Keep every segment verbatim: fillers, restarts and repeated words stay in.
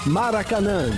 Maracanã.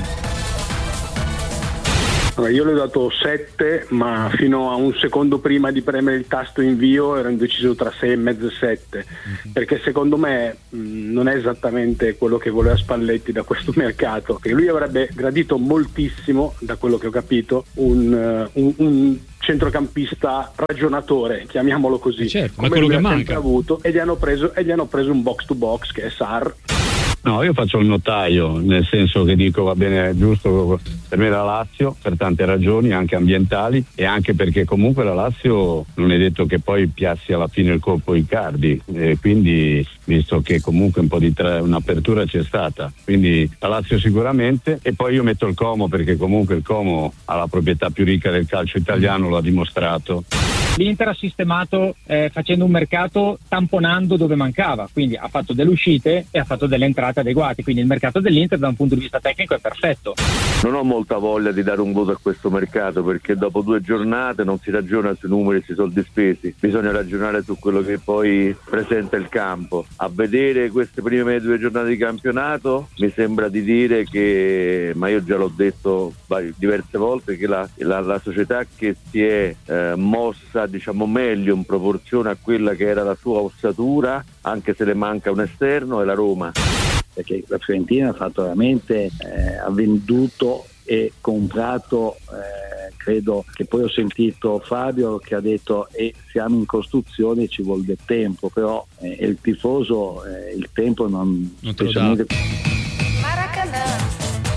Io le ho dato sette, ma fino a un secondo prima di premere il tasto invio ero indeciso tra sei e mezzo e sette, mm-hmm. perché secondo me mh, non è esattamente quello che voleva Spalletti da questo mercato, che lui avrebbe gradito moltissimo, da quello che ho capito, un, uh, un, un centrocampista ragionatore, chiamiamolo così, certo, come ma quello lui che ha manca. sempre avuto, e gli hanno preso e gli hanno preso un box to box che è Sarr. No, io faccio il notaio, nel senso che dico va bene, è giusto per me la Lazio, per tante ragioni anche ambientali, e anche perché comunque la Lazio non è detto che poi piazzi alla fine il colpo Icardi, e quindi visto che comunque un po' di tra- un'apertura c'è stata, quindi la Lazio sicuramente, e poi io metto il Como perché comunque il Como ha la proprietà più ricca del calcio italiano, lo ha dimostrato. L'Inter ha sistemato eh, facendo un mercato tamponando dove mancava, quindi ha fatto delle uscite e ha fatto delle entrate adeguate, quindi il mercato dell'Inter da un punto di vista tecnico è perfetto. Non ho molta voglia di dare un voto a questo mercato perché dopo due giornate non si ragiona sui numeri e sui soldi spesi, bisogna ragionare su quello che poi presenta il campo. A vedere queste prime due giornate di campionato mi sembra di dire che, ma io già l'ho detto diverse volte, che la, la, la società che si è eh, mossa diciamo meglio in proporzione a quella che era la sua ossatura, anche se le manca un esterno, è la Roma. Perché la Fiorentina ha fatto veramente, eh, ha venduto e comprato, eh, credo che poi ho sentito Fabio che ha detto e eh, siamo in costruzione e ci vuole del tempo, però eh, il tifoso eh, il tempo non, non te lo dà. Maracanã.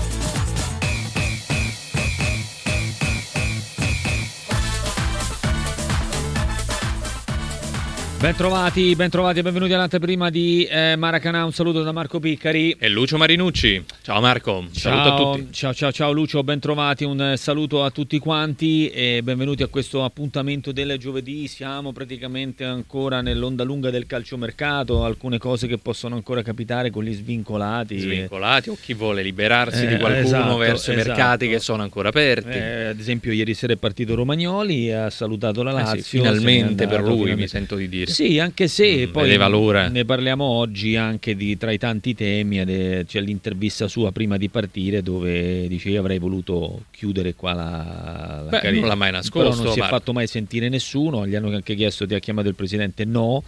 Bentrovati, bentrovati e benvenuti all'anteprima di eh, Maracanã. Un saluto da Marco Piccari e Lucio Marinucci. Ciao Marco, ciao, saluto a tutti. Ciao ciao ciao Lucio, bentrovati, un saluto a tutti quanti e benvenuti a questo appuntamento del giovedì. Siamo praticamente ancora nell'onda lunga del calciomercato, alcune cose che possono ancora capitare con gli svincolati. Svincolati o chi vuole liberarsi eh, di qualcuno esatto, verso esatto. i mercati che sono ancora aperti. Eh, ad esempio ieri sera è partito Romagnoli, ha salutato la Lazio. Eh sì, finalmente per lui, finalmente. Mi sento di dire. Sì, anche se mm, poi l'ora. ne parliamo oggi anche di tra i tanti temi, ed, c'è l'intervista sua prima di partire dove dice io avrei voluto chiudere qua la, la Beh, carriera. non l'ha mai nascosto, però non si Marco. è fatto mai sentire nessuno, gli hanno anche chiesto ti ha chiamato il presidente, no,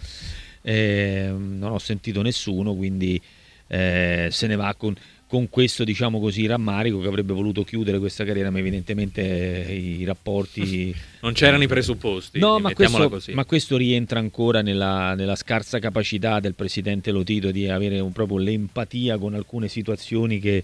eh, non ho sentito nessuno, quindi eh, se ne va con... con questo diciamo così rammarico che avrebbe voluto chiudere questa carriera, ma evidentemente eh, i rapporti non c'erano i presupposti, no, ma questo, così. ma questo rientra ancora nella, nella scarsa capacità del presidente Lotito di avere un, proprio l'empatia con alcune situazioni che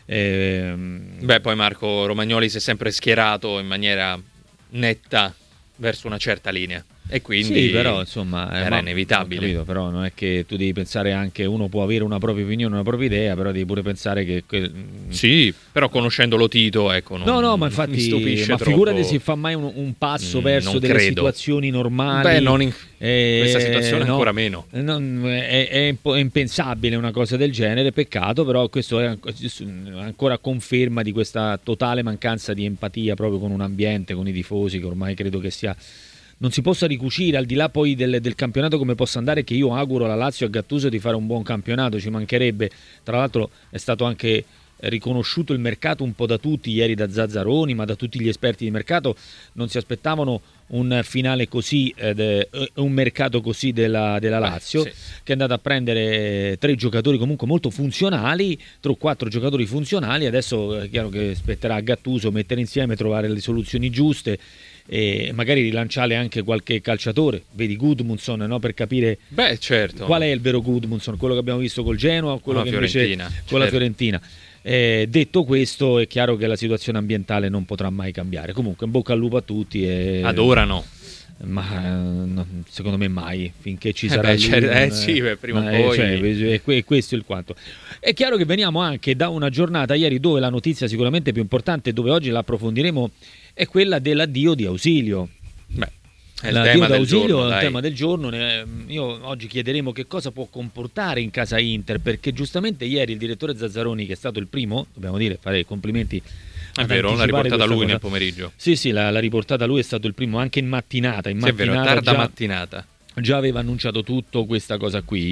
ehm... beh poi Marco Romagnoli si è sempre schierato in maniera netta verso una certa linea e quindi sì, però insomma era ma, inevitabile. Capito, però non è che tu devi pensare anche, uno può avere una propria opinione, una propria idea, però devi pure pensare che, che... sì, però conoscendolo Tito, ecco, non, no no ma infatti mi stupisce ma troppo. Figurati si fa mai un, un passo mm, verso delle credo. situazioni normali. Beh, non in eh, questa situazione no, ancora meno. Non, è, è, è impensabile una cosa del genere, peccato, però questo è ancora conferma di questa totale mancanza di empatia proprio con un ambiente, con i tifosi, che ormai credo che sia non si possa ricucire, al di là poi del, del campionato come possa andare, che io auguro alla Lazio e a Gattuso di fare un buon campionato, ci mancherebbe. Tra l'altro è stato anche riconosciuto il mercato un po' da tutti ieri, da Zazzaroni, ma da tutti gli esperti di mercato. Non si aspettavano un finale così, eh, un mercato così della, della Lazio, Beh, sì. che è andata a prendere tre giocatori comunque molto funzionali, tre o quattro giocatori funzionali. Adesso è chiaro che spetterà a Gattuso mettere insieme, trovare le soluzioni giuste e magari rilanciare anche qualche calciatore, vedi Gudmundsson, no? Per capire Beh, certo. qual è il vero Gudmundsson, quello che abbiamo visto col Genoa o quello con che la invece Fiorentina, con certo. la Fiorentina. Eh, detto questo, è chiaro che la situazione ambientale non potrà mai cambiare. Comunque in bocca al lupo a tutti e... adorano, ma no, secondo me mai, finché ci eh sarà beh, lui, cer- eh, non, sì, beh, prima eh, o poi cioè, è, è questo il quanto. È chiaro che veniamo anche da una giornata ieri dove la notizia sicuramente più importante, dove oggi la approfondiremo, è quella dell'addio di Ausilio. Beh, è il L'addio tema del d'Ausilio giorno, è il dai. tema del giorno. Io oggi chiederemo che cosa può comportare in casa Inter, perché giustamente ieri il direttore Zazzaroni, che è stato il primo, dobbiamo dire, fare i complimenti, è vero, l'ha riportata lui cosa. Nel pomeriggio. Sì, sì, l'ha, l'ha riportata lui, è stato il primo, anche in mattinata. In sì, mattinata è vero, tarda già, mattinata. Già aveva annunciato tutto questa cosa qui.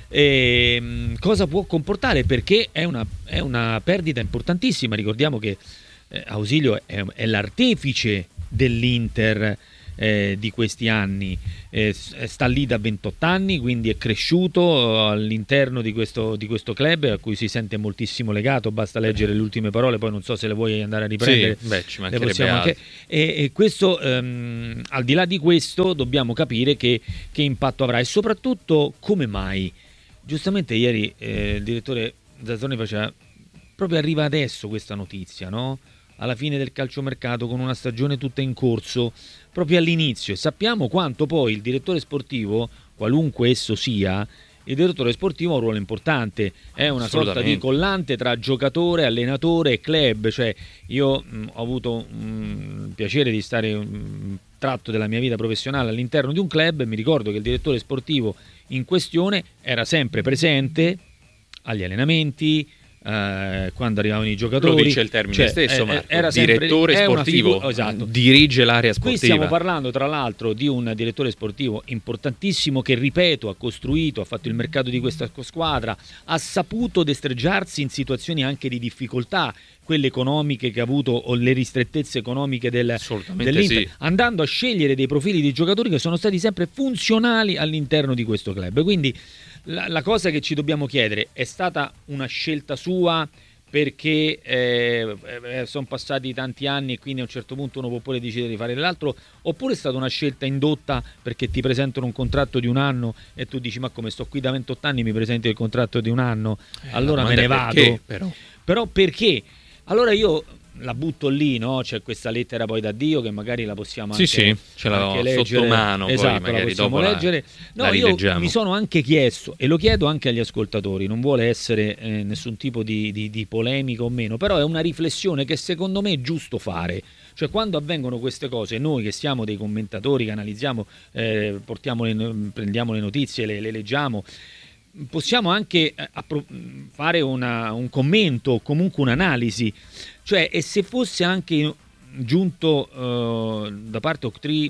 E, mh, cosa può comportare? Perché è una, è una perdita importantissima. Ricordiamo che eh, Ausilio è, è l'artefice dell'Inter eh, di questi anni, eh, sta lì da ventotto anni, quindi è cresciuto all'interno di questo, di questo club a cui si sente moltissimo legato. Basta leggere le ultime parole, poi non so se le vuoi andare a riprendere. Sì, beh, ci le mancherebbe possiamo altro. anche... e, e questo ehm, al di là di questo dobbiamo capire che, che impatto avrà, e soprattutto come mai. Giustamente ieri eh, il direttore Zazzoni faceva, proprio arriva adesso questa notizia, no? Alla fine del calciomercato, con una stagione tutta in corso, proprio all'inizio, e sappiamo quanto poi il direttore sportivo, qualunque esso sia, il direttore sportivo ha un ruolo importante, è una sorta di collante tra giocatore, allenatore e club. Cioè io mh, ho avuto il piacere di stare un tratto della mia vita professionale all'interno di un club e mi ricordo che il direttore sportivo in questione era sempre presente agli allenamenti, eh, quando arrivavano i giocatori. Lo dice il termine cioè, stesso, eh, Marco. era sempre, direttore sportivo, figu- esatto. dirige l'area sportiva. Qui stiamo parlando tra l'altro di un direttore sportivo importantissimo che, ripeto, ha costruito, ha fatto il mercato di questa squadra, ha saputo destreggiarsi in situazioni anche di difficoltà, quelle economiche che ha avuto, o le ristrettezze economiche del, dell'Inter, sì. andando a scegliere dei profili di giocatori che sono stati sempre funzionali all'interno di questo club. Quindi la, la cosa che ci dobbiamo chiedere: è stata una scelta sua perché eh, eh, sono passati tanti anni e quindi a un certo punto uno può pure decidere di fare l'altro, oppure è stata una scelta indotta perché ti presentano un contratto di un anno e tu dici ma come sto qui da ventotto anni mi presenti il contratto di un anno, eh, allora me ne vado. Perché, però? Però perché? Allora io la butto lì, no? C'è questa lettera poi da Dio che magari la possiamo anche, sì, sì, ce l'ho anche leggere. sotto mano, esatto, poi magari la possiamo dopo leggere. la, no, la io rileggiamo. mi sono anche chiesto, e lo chiedo anche agli ascoltatori, non vuole essere eh, nessun tipo di, di, di polemica o meno, però è una riflessione che secondo me è giusto fare. Cioè, quando avvengono queste cose, noi che siamo dei commentatori, che analizziamo, eh, portiamo le, prendiamo le notizie, le, le leggiamo, possiamo anche eh, appro- fare una, un commento o comunque un'analisi. Cioè, e se fosse anche giunto uh, da parte Octree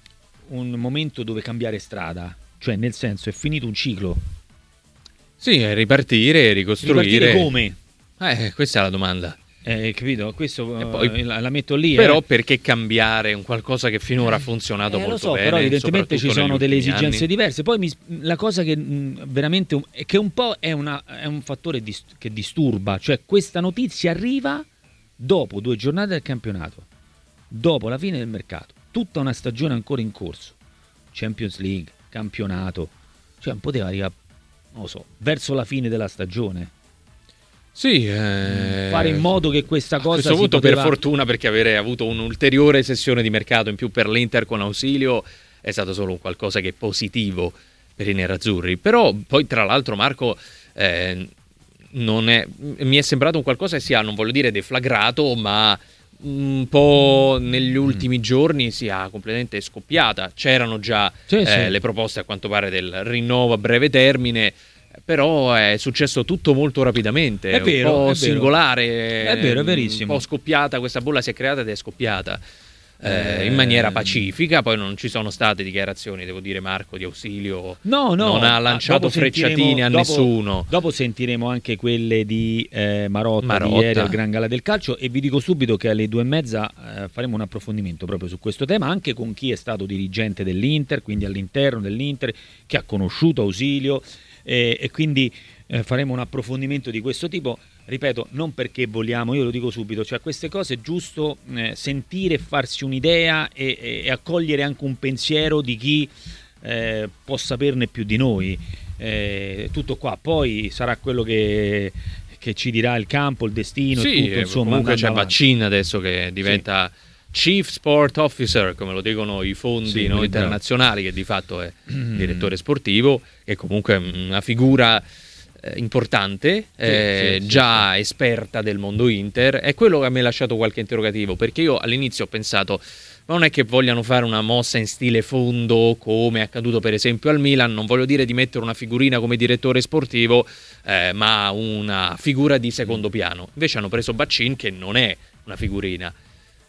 un momento dove cambiare strada, cioè nel senso è finito un ciclo. Sì, è ripartire, ricostruire. Ripartire come? Eh, questa è la domanda. Eh, capito? Questo E poi, uh, la, la metto lì. Però eh. perché cambiare un qualcosa che finora ha funzionato Eh, molto lo so, bene? però evidentemente ci sono delle negli ultimi esigenze anni. diverse. Poi mi, la cosa che mh, veramente è che un po' è, una, è un fattore dis, che disturba, cioè questa notizia arriva dopo due giornate del campionato, dopo la fine del mercato, tutta una stagione ancora in corso, Champions League, campionato, cioè non poteva arrivare, non lo so, verso la fine della stagione. Sì, eh... fare in modo che questa cosa a questo si punto poteva... per fortuna, perché avere avuto un'ulteriore sessione di mercato in più per l'Inter con Ausilio è stato solo qualcosa che è positivo per i nerazzurri. Però poi tra l'altro, Marco, eh, non è, mi è sembrato un qualcosa che sia, non voglio dire deflagrato, ma un po' negli ultimi mm. giorni sia completamente scoppiata. C'erano già sì, eh, sì. le proposte a quanto pare del rinnovo a breve termine, però è successo tutto molto rapidamente. È vero, un po' è vero. singolare, È vero, è verissimo. Un po' scoppiata, questa bolla si è creata ed è scoppiata eh, in maniera pacifica. Poi non ci sono state dichiarazioni, devo dire, Marco, di Ausilio. No, no, non ha lanciato frecciatine a dopo, nessuno. Dopo sentiremo anche quelle di eh, Marotta, Marotta. di ieri al Gran Gala del Calcio, e vi dico subito che alle due e mezza eh, faremo un approfondimento proprio su questo tema, anche con chi è stato dirigente dell'Inter, quindi all'interno dell'Inter, che ha conosciuto Ausilio, e, e quindi eh, faremo un approfondimento di questo tipo. Ripeto, non perché vogliamo, io lo dico subito, cioè queste cose è giusto eh, sentire, farsi un'idea e, e, e accogliere anche un pensiero di chi eh, può saperne più di noi. Eh, tutto qua, poi sarà quello che, che ci dirà il campo, il destino, sì, tutto, insomma. Comunque c'è avanti. Baccin adesso che diventa sì. Chief Sport Officer, come lo dicono i fondi sì, no, internazionali, che di fatto è mm. direttore sportivo, che comunque è una figura eh, importante, sì, eh, sì, già sì, esperta del mondo Inter. È quello che mi ha lasciato qualche interrogativo, perché io all'inizio ho pensato, ma non è che vogliano fare una mossa in stile fondo come è accaduto per esempio al Milan, non voglio dire di mettere una figurina come direttore sportivo, eh, ma una figura di secondo piano. Invece hanno preso Baccin, che non è una figurina.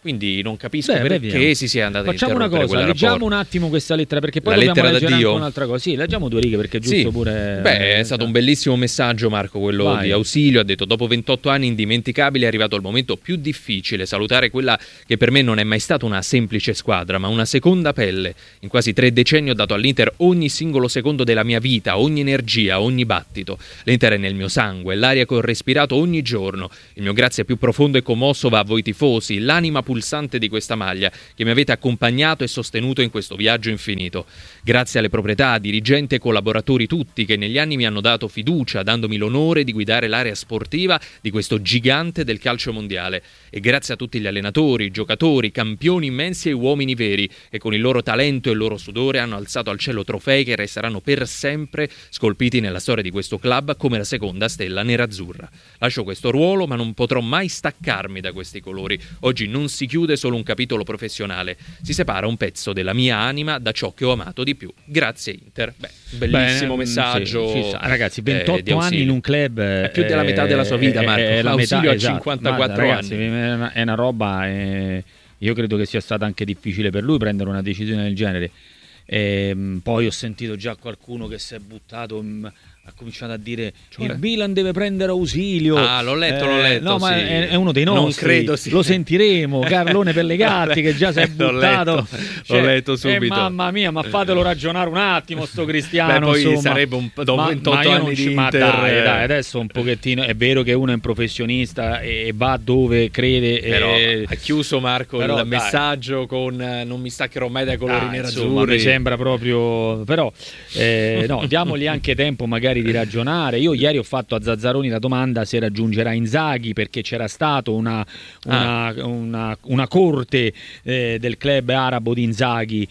Quindi non capisco Beh, perché vediamo. si sia andata Facciamo a una interrompere cosa, quella leggiamo rapporto. un attimo questa lettera, perché poi La dobbiamo lettera leggere d'addio? anche un'altra cosa. Sì, leggiamo due righe perché è giusto Sì. pure. Beh, è stato un bellissimo messaggio, Marco, quello Vai. di Ausilio. Ha detto: dopo ventotto anni indimenticabili è arrivato il momento più difficile, salutare quella che per me non è mai stata una semplice squadra, ma una seconda pelle. In quasi tre decenni ho dato all'Inter ogni singolo secondo della mia vita, ogni energia, ogni battito. L'Inter è nel mio sangue, l'aria che ho respirato ogni giorno. Il mio grazie più profondo e commosso va a voi tifosi, l'anima pulsante di questa maglia che mi avete accompagnato e sostenuto in questo viaggio infinito. Grazie alle proprietà, dirigenti e collaboratori tutti che negli anni mi hanno dato fiducia, dandomi l'onore di guidare l'area sportiva di questo gigante del calcio mondiale. E grazie a tutti gli allenatori, giocatori, campioni immensi e uomini veri che con il loro talento e il loro sudore hanno alzato al cielo trofei che resteranno per sempre scolpiti nella storia di questo club come la seconda stella nerazzurra. Lascio questo ruolo, ma non potrò mai staccarmi da questi colori. Oggi non si chiude solo un capitolo professionale, si separa un pezzo della mia anima da ciò che ho amato di più. Grazie Inter. Beh, bellissimo Beh, messaggio. sì, ci sta. Ragazzi, eh, ventotto di anni Ausilio. in un club È più della metà della sua vita, Marco. È la Ausilio metà, ha esatto. cinquantaquattro Ma, ragazzi, anni. È una, è una roba. eh, io credo che sia stata anche difficile per lui prendere una decisione del genere. Ehm, poi ho sentito già qualcuno che si è buttato. mh, Ha cominciato a dire Cioè? il Milan deve prendere Ausilio. Ah, l'ho letto, l'ho letto, No, ma sì. è, è uno dei Non nostri. credo sia- Lo sentiremo. Carlone Pellegatti che già si è L'ho buttato. letto, l'ho letto eh, subito. mamma mia, ma fatelo ragionare un attimo, sto Cristiano. Beh, poi insomma. sarebbe un po' dopo Ma- ventotto ma io non anni ci- di ma Inter, dai, eh. dai, adesso un pochettino. È vero che uno è un professionista e va dove crede. Però eh, ha chiuso Marco però, il dai. messaggio con eh, non mi staccherò mai dai colori Ah, insomma, nerazzurri. mi sembra proprio, però eh, no, diamogli anche tempo magari di ragionare. Io ieri ho fatto a Zazzaroni la domanda se raggiungerà Inzaghi, perché c'era stato una, una, Ah. una, una corte eh, del club arabo di Inzaghi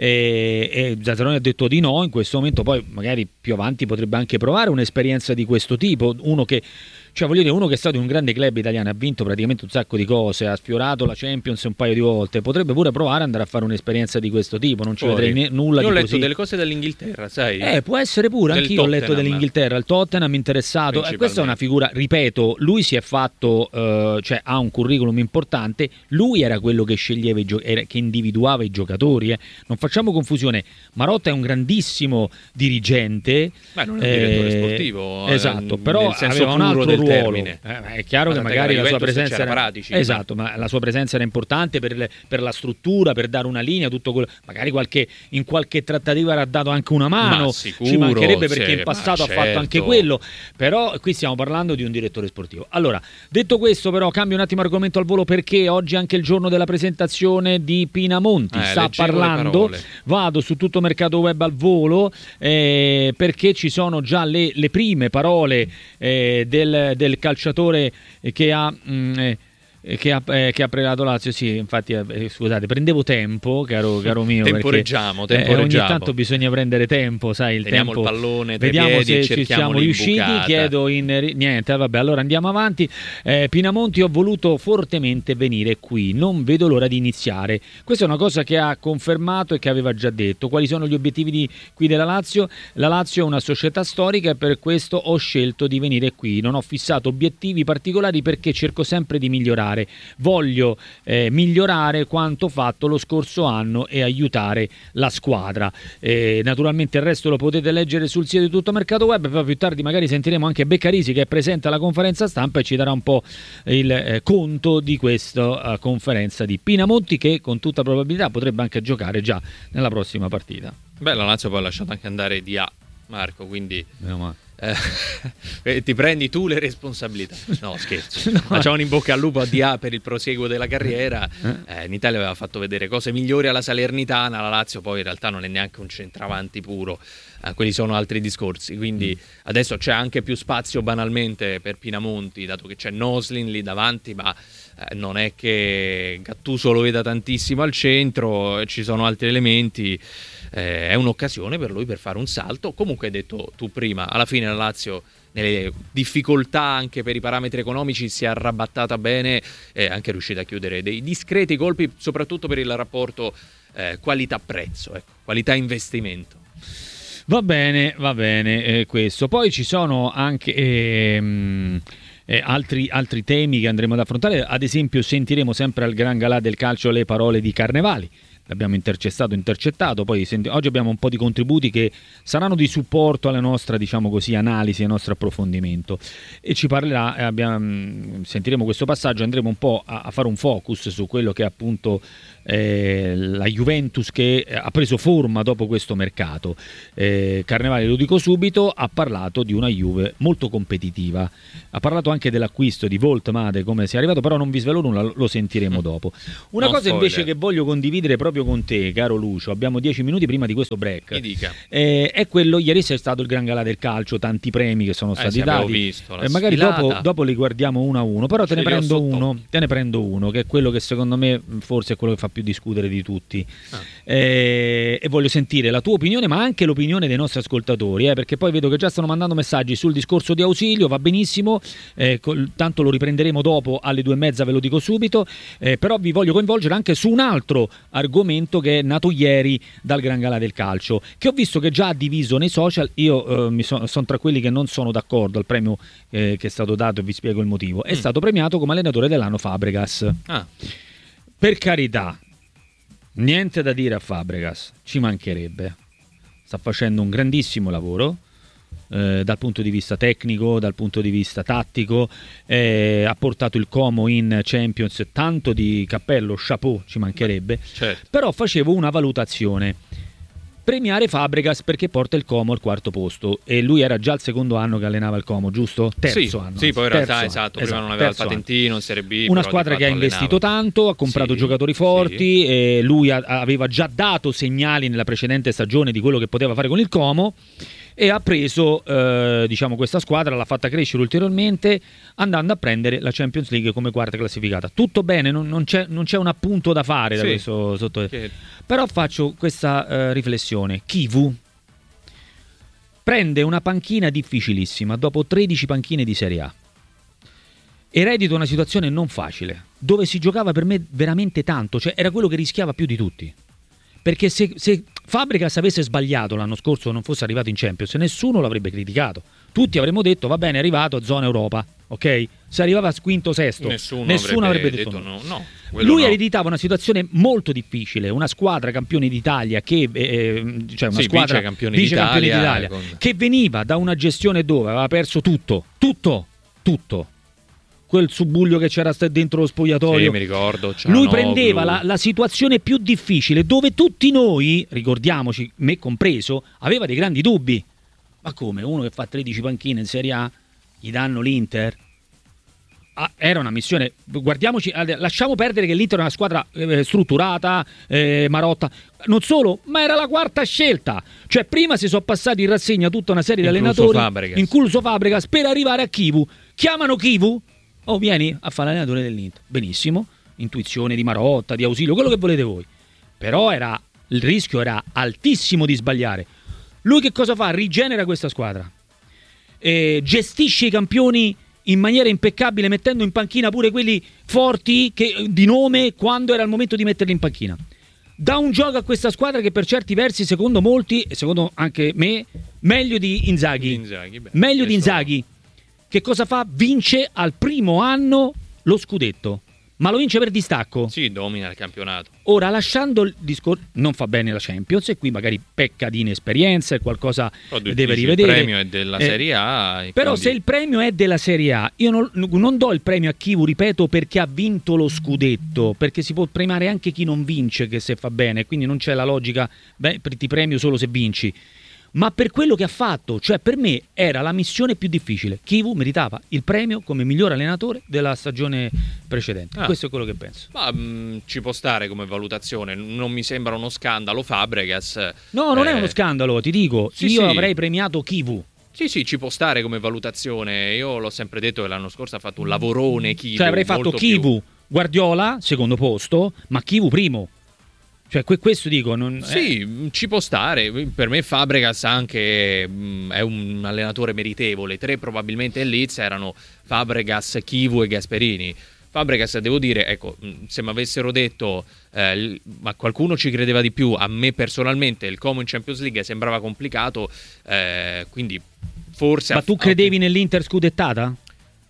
e, e Zazzaroni ha detto di no in questo momento. Poi magari più avanti potrebbe anche provare un'esperienza di questo tipo, uno che Cioè, voglio dire, uno che è stato in un grande club italiano, ha vinto praticamente un sacco di cose, ha sfiorato la Champions un paio di volte, potrebbe pure provare ad andare a fare un'esperienza di questo tipo, non ci Fuori. vedrei ne- nulla Io ho di letto così. delle cose dall'Inghilterra, sai? Eh, può essere pure, Del anch'io ho letto Tottenham. dell'Inghilterra, il Tottenham interessato, e questa è una figura, ripeto, lui si è fatto, eh, cioè ha un curriculum importante, lui era quello che sceglieva, i gio- era- che individuava i giocatori, eh. Non facciamo confusione, Marotta è un grandissimo dirigente. Beh, non è un direttore sportivo, Esatto, eh, però nel senso aveva un puro altro del ruolo. termine. Eh, è chiaro Ma che tant'è magari che la sua Juventus presenza c'era era, Paratici, esatto, ma la sua presenza era importante per, le- per la struttura, per dare una linea, tutto quello. Magari qualche, in qualche trattativa era dato anche una mano, Ma sicuro, ci mancherebbe, perché sì, in passato ma ha fatto anche certo. quello. Però qui stiamo parlando di un direttore sportivo. Allora, detto questo, però cambio un attimo argomento al volo, perché oggi è anche il giorno della presentazione di Pinamonti. Eh, Sta leggevo le parlando, parole. vado su tutto Mercato Web al volo, eh, perché ci sono già le, le prime parole eh, del, del calciatore che ha... mh, eh, che ha, eh, che ha prelato Lazio. Sì, infatti, eh, scusate, prendevo tempo, caro, caro mio, Temporeggiamo, perché, eh, temporeggiamo. ogni tanto bisogna prendere tempo, sai, il Teniamo tempo. il pallone tra i Vediamo piedi e se ci cerchiamo siamo riusciti. l'imbucata. Chiedo in ri- niente, vabbè, allora andiamo avanti. Eh, Pinamonti, ho voluto fortemente venire qui, non vedo l'ora di iniziare. Questa è una cosa che ha confermato e che aveva già detto. Quali sono gli obiettivi di, qui della Lazio? La Lazio è una società storica e per questo ho scelto di venire qui. Non ho fissato obiettivi particolari perché cerco sempre di migliorare. Voglio eh, migliorare quanto fatto lo scorso anno e aiutare la squadra. Eh, naturalmente il resto lo potete leggere sul sito di Tutto Mercato Web, poi più tardi magari sentiremo anche Beccarisi che è presente alla conferenza stampa e ci darà un po' il eh, conto di questa eh, conferenza di Pinamonti, che con tutta probabilità potrebbe anche giocare già nella prossima partita. Beh, la Lazio poi ha lasciato anche andare Di A, Marco, quindi Meno male. eh, ti prendi tu le responsabilità. No, scherzo. Facciamo un in bocca al lupo a Di A per il proseguo della carriera. Eh, in Italia aveva fatto vedere cose migliori alla Salernitana, la Lazio poi in realtà non è neanche un centravanti puro. Eh, quelli sono altri discorsi, quindi mm. adesso c'è anche più spazio banalmente per Pinamonti, dato che c'è Noslin lì davanti, ma eh, non è che Gattuso lo veda tantissimo al centro, ci sono altri elementi. Eh, è un'occasione per lui per fare un salto. Comunque hai detto tu prima, alla fine la Lazio nelle difficoltà anche per i parametri economici si è arrabattata bene, è anche riuscita a chiudere dei discreti colpi, soprattutto per il rapporto eh, qualità-prezzo, ecco, qualità-investimento. Va bene, va bene eh, questo. Poi ci sono anche... Ehm, eh, altri, altri temi che andremo ad affrontare. Ad esempio sentiremo sempre al Gran Galà del Calcio le parole di Carnevali. L'abbiamo intercettato, intercettato, poi senti- oggi abbiamo un po' di contributi che saranno di supporto alla nostra, diciamo così, analisi, al nostro approfondimento, e ci parlerà, eh, abbiamo, sentiremo questo passaggio, andremo un po' a, a fare un focus su quello che è appunto eh, la Juventus che ha preso forma dopo questo mercato. eh, Carnevali, lo dico subito, ha parlato di una Juve molto competitiva, ha parlato anche dell'acquisto di Voltmade, come sia arrivato, però non vi svelo nulla, lo sentiremo dopo. Una Non cosa spoiler. invece che voglio condividere proprio con te, caro Lucio, abbiamo dieci minuti prima di questo break. Mi dica. Eh, è quello, ieri è stato il Gran Galà del Calcio, tanti premi che sono Eh, stati sì, abbiamo dati. visto, la Eh, magari sfilata. dopo, dopo li guardiamo uno a uno, però te ne, Ce li ho prendo sotto. uno, te ne prendo uno, che è quello che secondo me forse è quello che fa più discutere di tutti. Ah. Eh, e voglio sentire la tua opinione, ma anche l'opinione dei nostri ascoltatori, eh, perché poi vedo che già stanno mandando messaggi sul discorso di Ausilio, va benissimo, eh, col- tanto lo riprenderemo dopo alle due e mezza, ve lo dico subito, eh, però vi voglio coinvolgere anche su un altro argomento che è nato ieri dal Gran Galà del Calcio, che ho visto che già ha diviso nei social. Io eh, mi so- sono tra quelli che non sono d'accordo al premio eh, che è stato dato, e vi spiego il motivo. È Mm. stato premiato come allenatore dell'anno Fabregas. Ah, Per carità, niente da dire a Fabregas, ci mancherebbe. Sta facendo un grandissimo lavoro eh, dal punto di vista tecnico, dal punto di vista tattico, eh, ha portato il Como in Champions, tanto di cappello, chapeau, ci mancherebbe. certo. Però facevo una valutazione: premiare Fabregas perché porta il Como al quarto posto, e lui era già il secondo anno che allenava il Como, giusto? Terzo sì, anno. sì, poi in terzo realtà anno. esatto, prima Esatto, non aveva il terzo anno. patentino in Serie B. Una però squadra di che ha fatto investito allenava. tanto, ha comprato Sì, giocatori forti, e lui a- aveva già dato segnali nella precedente stagione di quello che poteva fare con il Como, e ha preso eh, diciamo questa squadra, l'ha fatta crescere ulteriormente, andando a prendere la Champions League come quarta classificata. Tutto bene, non, non c'è, non c'è un appunto da fare da Sì. questo sotto. Che- Però faccio questa eh, riflessione: Kivu prende una panchina difficilissima dopo tredici panchine di Serie A. Eredito una situazione non facile, dove si giocava per me veramente tanto, cioè era quello che rischiava più di tutti. Perché se, se Fabregas avesse sbagliato l'anno scorso e non fosse arrivato in Champions, nessuno l'avrebbe criticato. Tutti avremmo detto, va bene, è arrivato a zona Europa, ok? Se arrivava a quinto sesto, Nessuno, nessuno avrebbe, avrebbe detto, detto no. no. no, quello Lui no. ereditava una situazione molto difficile, una squadra campione d'Italia che eh, cioè una Sì, squadra vice campione vice campione d'Italia, d'Italia, con- che veniva da una gestione dove aveva perso tutto, tutto, tutto. Quel subbuglio che c'era sta- dentro lo spogliatoio. Sì, mi ricordo. Lui Cianoglu. prendeva la, la situazione più difficile, dove tutti noi, ricordiamoci, me compreso, aveva dei grandi dubbi. Ma come? Uno che fa tredici panchine in Serie A, gli danno l'Inter? Ah, era una missione, guardiamoci, eh, lasciamo perdere che l'Inter è una squadra eh, strutturata, eh, Marotta, non solo, ma era la quarta scelta. Cioè prima si sono passati in rassegna tutta una serie di Incluso allenatori, Fabregas. incluso Fabregas, per arrivare a Kivu. Chiamano Kivu? Oh, vieni a fare l'allenatore dell'Inter. Benissimo, intuizione di Marotta, di Ausilio, quello che volete voi. Però era, il rischio era altissimo di sbagliare. Lui che cosa fa? Rigenera questa squadra. Eh, gestisce i campioni in maniera impeccabile, mettendo in panchina pure quelli forti che, di nome, quando era il momento di metterli in panchina. Dà un gioco a questa squadra che per certi versi, secondo molti, e secondo anche me, meglio di Inzaghi. Inzaghi, beh, meglio di questo- Inzaghi. Che cosa fa? Vince al primo anno lo scudetto, ma lo vince per distacco. Sì, domina il campionato. Ora, lasciando il discorso, non fa bene la Champions, e qui magari pecca di inesperienza e qualcosa Però tu deve dici, rivedere. Il premio è della Eh, Serie A. e Però quindi- se il premio è della Serie A, io non, non do il premio a Kivu, ripeto, perché ha vinto lo scudetto, perché si può premiare anche chi non vince, che se fa bene, quindi non c'è la logica, beh, ti premio solo se vinci. Ma per quello che ha fatto, cioè per me era la missione più difficile. Kivu meritava il premio come miglior allenatore della stagione precedente. Ah. Questo è quello che penso. Ma mh, ci può stare come valutazione, non mi sembra uno scandalo Fabregas. No, non eh, è uno scandalo, ti dico, sì, io sì. avrei premiato Kivu. Sì, sì, ci può stare come valutazione. Io l'ho sempre detto che l'anno scorso ha fatto un lavorone Kivu. Cioè avrei fatto molto Kivu, Guardiola, secondo posto, ma Kivu primo. Cioè que- questo dico, non, più- Sì, eh, mh, ci può stare. Per me Fabregas anche mh, è un allenatore meritevole. Tre probabilmente in Leeds erano Fabregas, Kivu e Gasperini. Fabregas, devo dire, ecco, mh, se mi avessero detto, eh, il- ma qualcuno ci credeva di più, a me personalmente il Como in Champions League sembrava complicato, eh, quindi forse... ma ha- tu credevi nell'Inter scudettata?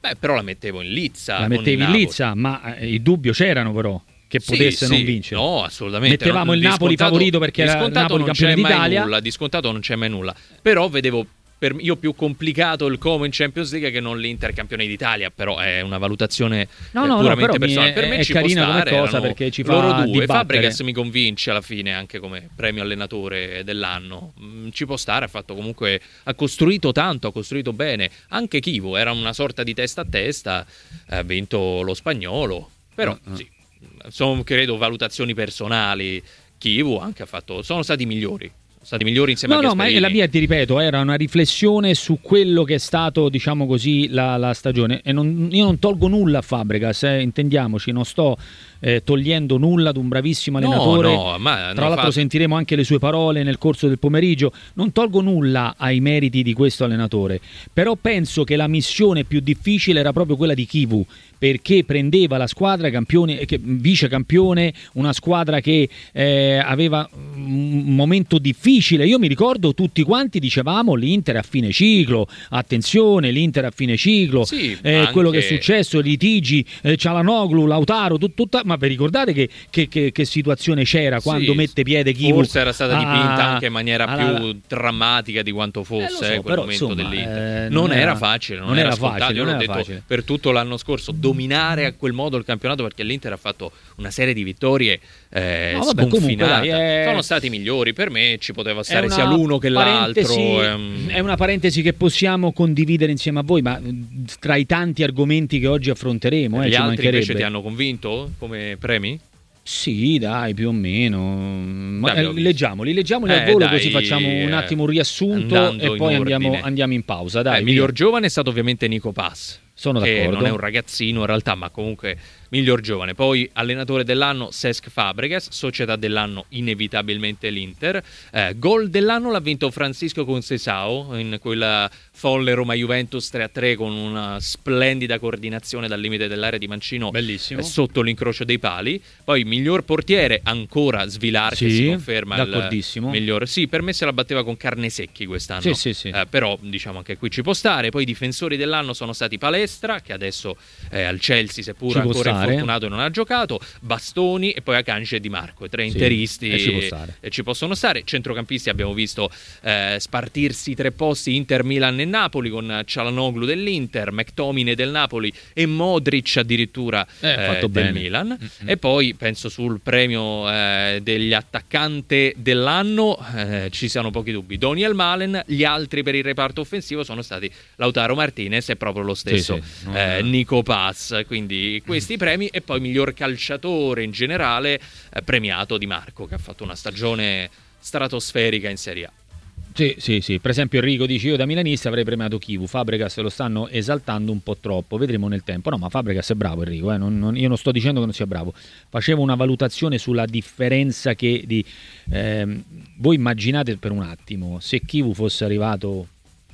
Beh, però la mettevo in lizza. La mettevi in lizza, ma eh, il dubbio c'erano però che sì, potesse sì. non vincere. No, assolutamente. Mettevamo non, il Napoli favorito perché era il Napoli non campione c'è mai d'Italia. Nulla, di scontato non c'è mai nulla. Però vedevo per io più complicato il Como in Champions League che non l'Inter campione d'Italia, però è una valutazione no, eh, no, puramente no, personale. È, per me è ci carina può stare, come cosa perché ci fa loro due. dibattere. Fabregas mi convince alla fine anche come premio allenatore dell'anno. Mm, ci può stare, ha fatto comunque ha costruito tanto, ha costruito bene. Anche Chivu era una sorta di testa a testa, ha vinto lo spagnolo, però uh-huh. sì, sono credo valutazioni personali. Chivu anche ha fatto sono stati migliori. Stati migliori insieme no, a no, Gasperini. ma la mia, ti ripeto, era una riflessione su quello che è stato, diciamo così, la, la stagione. E non, io non tolgo nulla a Fabregas, eh, intendiamoci, non sto eh, togliendo nulla ad un bravissimo allenatore. No, no, ma tra l'altro fa... sentiremo anche le sue parole nel corso del pomeriggio. Non tolgo nulla ai meriti di questo allenatore, però penso che la missione più difficile era proprio quella di Chivu, perché prendeva la squadra campione, che, vice campione, una squadra che eh, aveva un momento difficile. Io mi ricordo tutti quanti dicevamo l'Inter a fine ciclo, attenzione l'Inter a fine ciclo, sì, eh, anche... quello che è successo, litigi, eh, Cialanoglu, Lautaro, tut, tutta, ma vi ricordate che, che, che, che situazione c'era quando sì, mette piede Chivu? Forse era stata dipinta a, anche in maniera alla, più drammatica di quanto fosse eh, so, eh, quel però, momento insomma, dell'Inter. Eh, non, non era, era facile, non, non era, era scontato. facile, Io non l'ho era detto facile. per tutto l'anno scorso, dominare a quel modo il campionato, perché l'Inter ha fatto una serie di vittorie eh, no, vabbè, sconfinate. Comunque, dai, è... sono stati migliori, per me ci poteva stare una sia l'uno che l'altro. Ehm... È una parentesi che possiamo condividere insieme a voi, ma tra i tanti argomenti che oggi affronteremo. Eh, Gli ci altri invece mancherebbe. ti hanno convinto come premi? Sì, dai, più o meno. Ma, dai, eh, leggiamoli, leggiamoli eh, al volo, dai, così facciamo un attimo un riassunto e poi in andiamo, andiamo in pausa. Dai, eh, miglior giovane è stato ovviamente Nico Pass. Sono che d'accordo. non è un ragazzino in realtà, ma comunque miglior giovane. Poi allenatore dell'anno Cesc Fabregas, società dell'anno inevitabilmente l'Inter. Eh, gol dell'anno l'ha vinto Francisco Conceição in quella folle Roma-Juventus tre a tre con una splendida coordinazione dal limite dell'area di Mancino. Bellissimo. Eh, sotto l'incrocio dei pali. Poi miglior portiere ancora Svilar, sì, che si conferma d'accordissimo. il migliore. Sì, per me se la batteva con Carnesecchi quest'anno. Sì, sì, sì. Eh, però diciamo che qui ci può stare. Poi i difensori dell'anno sono stati Palestra, che adesso è al Chelsea, seppur ancora infortunato e non ha giocato, Bastoni e poi Akanji e Di Marco, i tre sì, interisti e ci, può stare. E ci possono stare. Centrocampisti abbiamo visto eh, spartirsi tre posti Inter, Milan e Napoli, con Cialanoglu dell'Inter, McTominay del Napoli e Modric addirittura eh, eh, fatto del bene. Milan. Mm-hmm. E poi penso sul premio eh, degli attaccanti dell'anno eh, ci siano pochi dubbi. Daniel Malen, gli altri per il reparto offensivo sono stati Lautaro Martinez e proprio lo stesso sì, sì. eh, Nico Paz. Quindi questi premi, e poi miglior calciatore in generale eh, premiato Di Marco, che ha fatto una stagione stratosferica in Serie A. Sì, sì, sì. Per esempio Enrico dice: io da milanista avrei premiato Chivu, Fabregas lo stanno esaltando un po' troppo, vedremo nel tempo. No, ma Fabregas è bravo, Enrico, eh? non, non, io non sto dicendo che non sia bravo. Facevo una valutazione sulla differenza che di ehm, voi immaginate per un attimo se Chivu fosse arrivato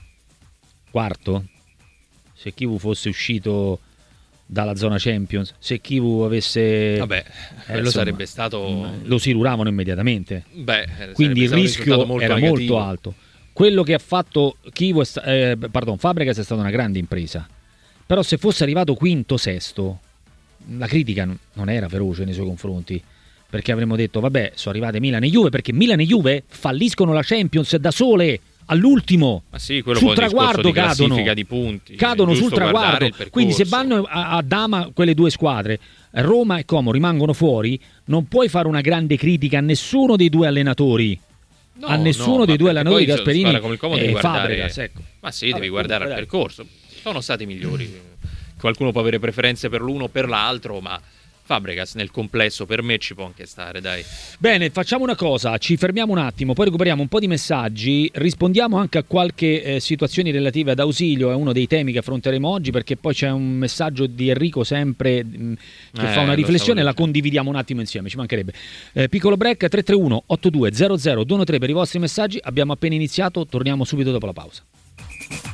quarto, se Chivu fosse uscito dalla zona Champions, se Chivu avesse vabbè eh, quello insomma, sarebbe stato lo siluravano immediatamente. Beh, quindi il rischio molto era negativo. molto alto. Quello che ha fatto Chivu è sta- eh, pardon, Fabregas è stata una grande impresa, però se fosse arrivato quinto, sesto, la critica n- non era feroce nei suoi confronti, perché avremmo detto vabbè, sono arrivate Milan e Juve, perché Milan e Juve falliscono la Champions da sole all'ultimo. Ma sì, quello sul poi è un traguardo discorso di cadono, classifica di punti, cadono sul traguardo. percorso. Quindi se vanno a, a dama quelle due squadre, Roma e Como, rimangono fuori, non puoi fare una grande critica a nessuno dei due allenatori. No, a nessuno no, dei due allenatori, poi Gasperini come il Como e devi guardare... Fabregas, ecco. Ma sì, Vabbè, devi guardare comunque, al percorso. Sono stati migliori. Qualcuno può avere preferenze per l'uno o per l'altro, ma Fabregas nel complesso per me ci può anche stare, dai. Bene, facciamo una cosa, ci fermiamo un attimo, poi recuperiamo un po' di messaggi, rispondiamo anche a qualche eh, situazioni relative ad Ausilio, è uno dei temi che affronteremo oggi, perché poi c'è un messaggio di Enrico sempre mh, che eh, fa una riflessione, la condividiamo un attimo insieme, ci mancherebbe. Eh, piccolo break, tre tre uno otto due zero zero due uno tre per i vostri messaggi, abbiamo appena iniziato, torniamo subito dopo la pausa.